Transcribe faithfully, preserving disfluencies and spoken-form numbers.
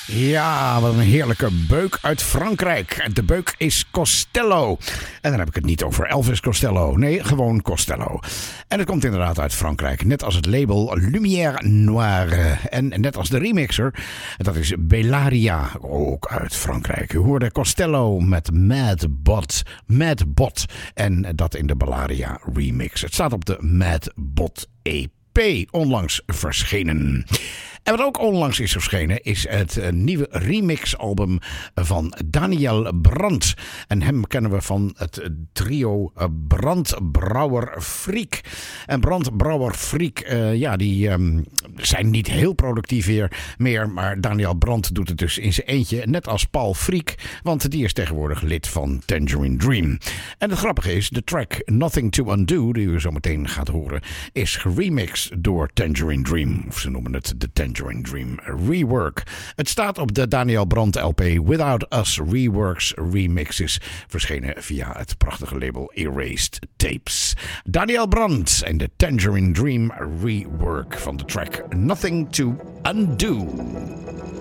Ja, wat een heerlijke beuk uit Frankrijk. De beuk is Costello. En dan heb ik het niet over Elvis Costello. Nee, gewoon Costello. En het komt inderdaad uit Frankrijk. Net als het label Lumière Noire. En net als de remixer. Dat is Bellaria. Ook uit Frankrijk. U hoorde Costello met Mad Bot. Mad Bot. En dat in de Bellaria remix. Het staat op de Mad Bot E P. Onlangs verschenen. En wat ook onlangs is verschenen is het nieuwe remixalbum van Daniel Brandt. En hem kennen we van het trio Brandt Brouwer Freak. En Brandt Brouwer Freak, uh, ja, die um, zijn niet heel productief weer meer. Maar Daniel Brandt doet het dus in zijn eentje, net als Paul Freak. Want die is tegenwoordig lid van Tangerine Dream. En het grappige is, de track Nothing to Undo, die u zo meteen gaat horen, is geremixed door Tangerine Dream. Of ze noemen het de Tangerine Dream Rework. Het staat op de Daniel Brandt L P Without Us Reworks Remixes, verschenen via het prachtige label Erased Tapes. Daniel Brandt en de Tangerine Dream Rework van de track Nothing to Undo.